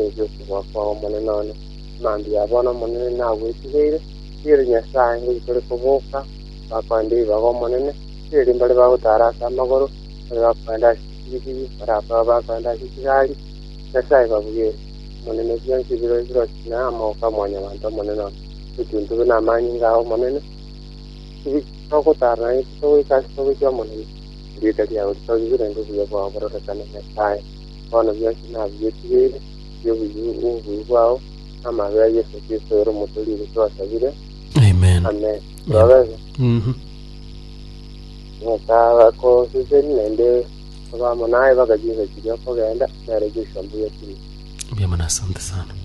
byose bakwa munene mandi yabona munene nawe tigere yiri nyasaye ngikore kubuka bakwandi babo munene yiri mbale bawo tarasa amagoro bakwanda shikiri barapa bakwanda shikiri nyasaye babuye munene byansi biro na moka mwanya bantu munene ikintu na manyi ngaho munene ibi ko tarana ito ikasto byo munene nditari yawe tuzire ngo bwa barora kana nyasaye bana byansi na byetigere yo ubu bwawo amabya Yesu Kristo yari umutulire twasabire. Amen. Amen. Babaza. Nta ko sisi nende baba naye bagagize kijya ko genda naregesha mbuye kiri. Byamana asante sana.